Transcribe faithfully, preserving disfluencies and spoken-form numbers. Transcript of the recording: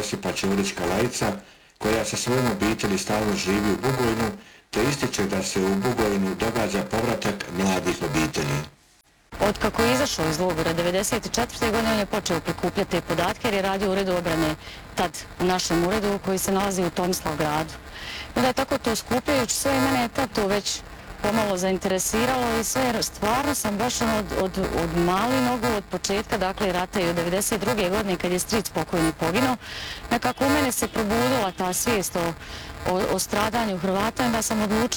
Josipa Ćurić-Kalajica, koja sa svojom obitelji stalno živi u Bugojnu, te ističe da se u Bugojnu događa povratak mladih obitelji. Od kako je izašao iz logora devedeset četvrte. godine on je počeo prikupljati podatke jer je radio u uredu obrane, tad u našem uredu koji se nalazi u Tomislavgradu. I onda je tako to skupljajući sve i mene je tad to već pomalo zainteresiralo i sve, stvarno sam baš od, od, od mali nogu, od početka, dakle, rata i od devedeset druge. godine kad je stric pokojni poginuo, nekako u mene se probudila ta svijest o, o, o stradanju Hrvata i da sam odlučila